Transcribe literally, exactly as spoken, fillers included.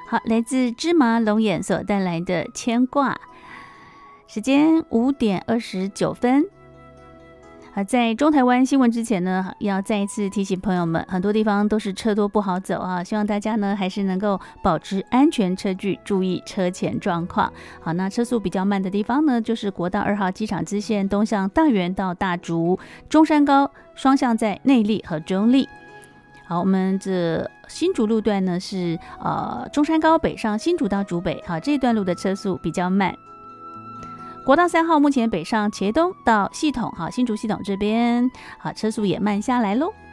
好，来自芝麻龙眼所带来的牵挂。时间五点二十九分。啊，在中台湾新闻之前呢，要再一次提醒朋友们，很多地方都是车多不好走啊，希望大家呢还是能够保持安全车距，注意车前状况。好，那车速比较慢的地方呢，就是国道二号机场支线东向大园到大竹、中山高双向在内坜和中坜。好，我们这新竹路段呢是呃中山高北上新竹到竹北，好，这一段路的车速比较慢。国道三号目前北上茄东到系统，好，新竹系统这边，好，车速也慢下来喽。